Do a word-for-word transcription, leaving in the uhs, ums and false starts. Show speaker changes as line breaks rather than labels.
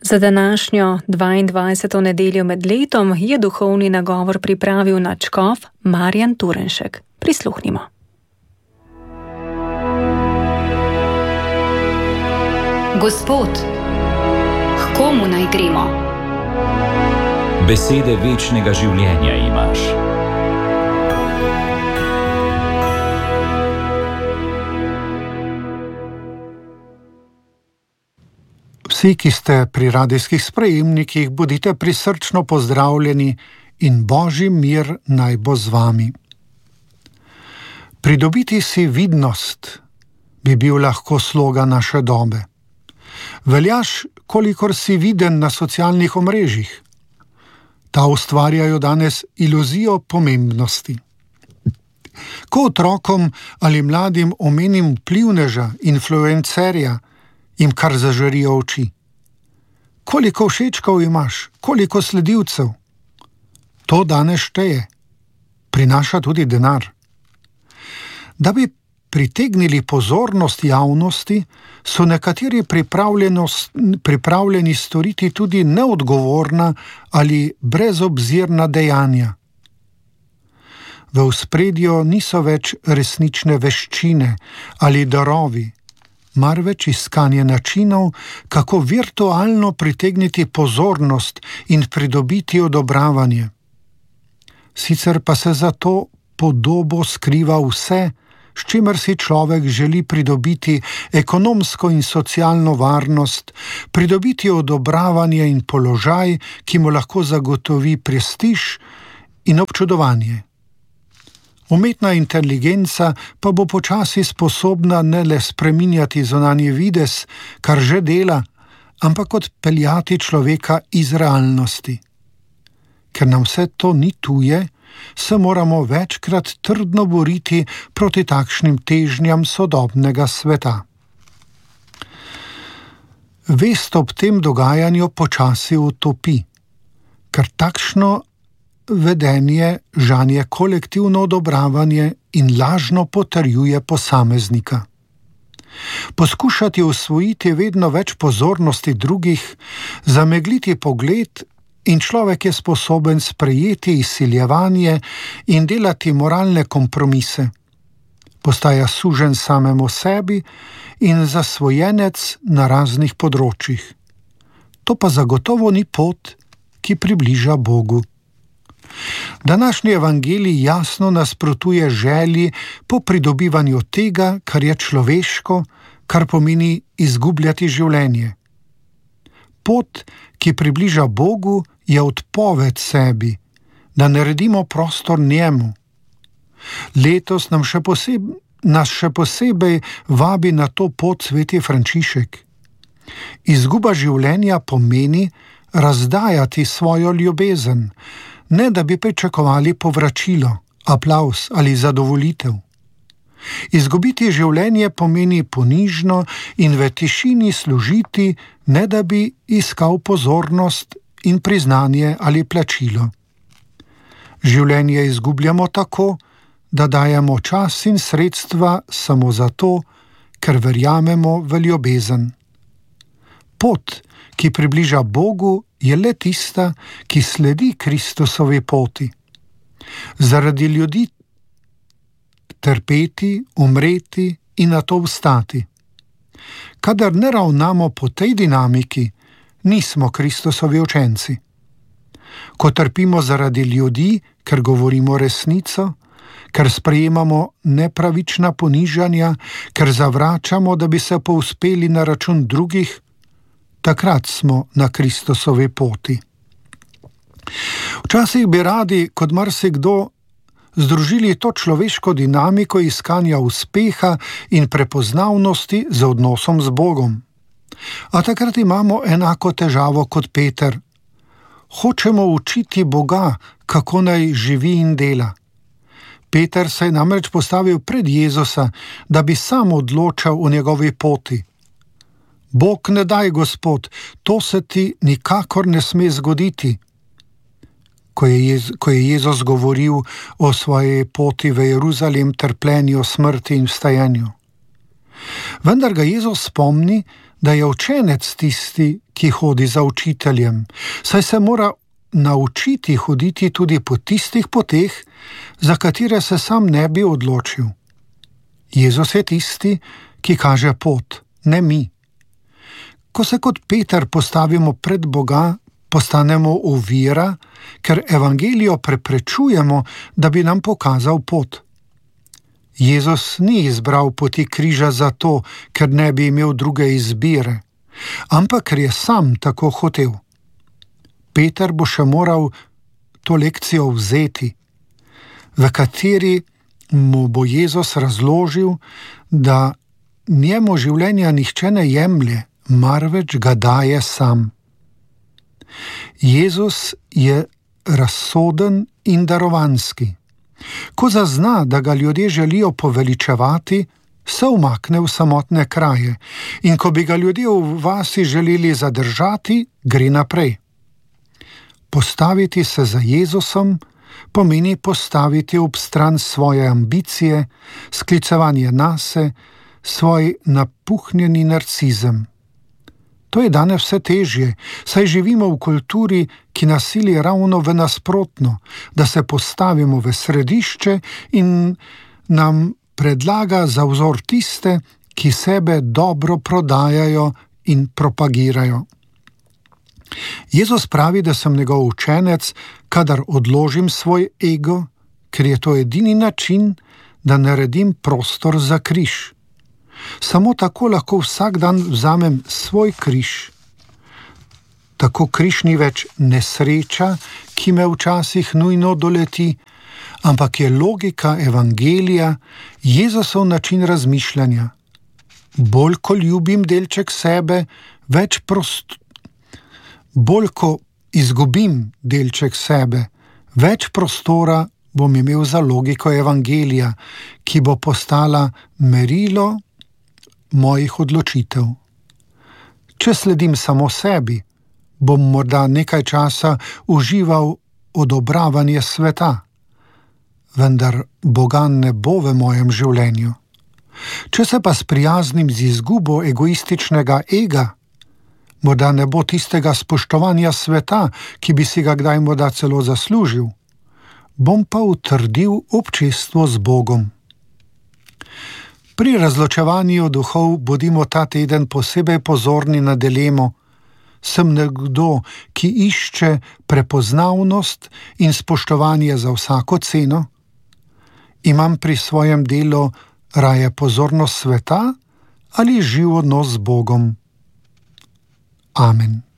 Za današnjo dvaindvajseto nedeljo med letom je duhovni nagovor pripravil nadškof Marjan Turenšek. Prisluhnimo.
Gospod, h komu naj gremo?
Besede večnega življenja imaš.
Vsi, ki ste pri radijskih sprejemnikih, bodite prisrčno pozdravljeni in Božji mir naj bo z vami. Pridobiti si vidnost bi bil lahko slogan naše dobe. Veljaš, kolikor si viden na socialnih omrežjih. Ta ustvarjajo danes iluzijo pomembnosti. Ko otrokom ali mladim omenim vplivneža, influencerja, jim kar zažarijo oči. Koliko všečkov imaš, koliko sledilcev? To danes šteje. Prinaša tudi denar. Da bi pritegnili pozornost javnosti, so nekateri pripravljeni storiti tudi neodgovorna ali brezobzirna dejanja. V ospredju niso več resnične veščine ali darovi, marveč iskanje načinov, kako virtualno pritegniti pozornost in pridobiti odobravanje. Sicer pa se za to podobo skriva vse, s čimer si človek želi pridobiti ekonomsko in socialno varnost, pridobiti odobravanje in položaj, ki mu lahko zagotovi prestiž in občudovanje. Umetna inteligenca pa bo počasi sposobna ne le spreminjati zunanji videz, kar že dela, ampak odpeljati človeka iz realnosti. Ker nam vse to ni tuje, se moramo večkrat trdno boriti proti takšnim težnjam sodobnega sveta. Vest ob tem dogajanju počasi utopi, ker takšno vedenje žanje kolektivno odobravanje in lažno potrjuje posameznika. Poskušati osvojiti vedno več pozornosti drugih, zamegliti pogled in človek je sposoben sprejeti izsiljevanje in delati moralne kompromise. Postaja sužen samemu sebi in zasvojenec na raznih področjih. To pa zagotovo ni pot, ki približa Bogu. Današnji evangelij jasno nasprotuje želji po pridobivanju tega, kar je človeško, kar pomeni izgubljati življenje. Pot, ki približa Bogu, je odpoved sebi, da naredimo prostor njemu. Letos nam še posebej, nas še posebej vabi na to pot sveti Frančišek. Izguba življenja pomeni razdajati svojo ljubezen, ne da bi pričakovali povračilo, aplavz ali zadovolitev. Izgubiti življenje pomeni ponižno in v tišini služiti, ne da bi iskal pozornost in priznanje ali plačilo. Življenje izgubljamo tako, da dajemo čas in sredstva samo zato, ker verjamemo v ljubezen. Pot, ki približa Bogu, je le tista, ki sledi Kristusovi poti. Zaradi ljudi trpeti, umreti in nato vstati. Kadar ne ravnamo po tej dinamiki, nismo Kristusovi učenci. Ko trpimo zaradi ljudi, ker govorimo resnico, ker sprejemamo nepravična ponižanja, ker zavračamo, da bi se povzpeli na račun drugih, takrat smo na Kristusovi poti. Včasih bi radi, kot marsikdo, združili to človeško dinamiko iskanja uspeha in prepoznavnosti z odnosom z Bogom. A takrat imamo enako težavo kot Peter. Hočemo učiti Boga, kako naj živi in dela. Peter se je namreč postavil pred Jezusa, da bi sam odločal o njegovi poti. Bog ne daj, Gospod, to se ti nikakor ne sme zgoditi. Ko je, Jez, ko je Jezus govoril o svoji poti v Jeruzalem, trpljenju, smrti in vstajanju. Vendar ga Jezus spomni, da je učenec tisti, ki hodi za učiteljem, saj se mora naučiti hoditi tudi po tistih poteh, za katere se sam ne bi odločil. Jezus je tisti, ki kaže pot, ne mi. Ko se kot Peter postavimo pred Boga, postanemo ovira, ker evangelijo preprečujemo, da bi nam pokazal pot. Jezus ni izbral poti križa zato, ker ne bi imel druge izbire, ampak ker je sam tako hotel. Peter bo še moral to lekcijo vzeti, v kateri mu bo Jezus razložil, da njemu življenja nihče ne jemlje, marveč ga daje sam. Jezus je razsoden in darovanski. Ko zazna, da ga ljudje želijo poveličevati, se umakne v samotne kraje, in ko bi ga ljudje v vasi želeli zadržati, gre naprej. Postaviti se za Jezusom pomeni postaviti ob stran svoje ambicije, sklicevanje nase, svoj napuhnjeni narcizem. To je danes vse težje, saj živimo v kulturi, ki nas sili ravno v nasprotno, da se postavimo v središče in nam predlaga za vzor tiste, ki sebe dobro prodajajo in propagirajo. Jezus pravi, da sem njegov učenec, kadar odložim svoj ego, ker je to edini način, da naredim prostor za križ. Samo tako lahko vsak dan vzamem svoj križ. Tako križ ni več nesreča, ki me včasih nujno doleti, ampak je logika evangelija, Jezusov način razmišljanja. Bolj ko ljubim delček sebe, več prost... Bolj ko izgubim delček sebe, več prostora bom imel za logiko evangelija, ki bo postala merilo mojih odločitev. Če sledim samo sebi, bom morda nekaj časa užival odobravanje sveta, vendar Boga ne bo v mojem življenju. Če se pa sprijaznim z izgubo egoističnega ega, morda ne bo tistega spoštovanja sveta, ki bi si ga kdaj morda celo zaslužil, bom pa utrdil občestvo z Bogom. Pri razločevanju duhov bodimo ta teden posebej pozorni na dilemo: sem nekdo, ki išče prepoznavnost in spoštovanje za vsako ceno? Imam pri svojem delu raje pozornost sveta ali živ odnos z Bogom? Amen.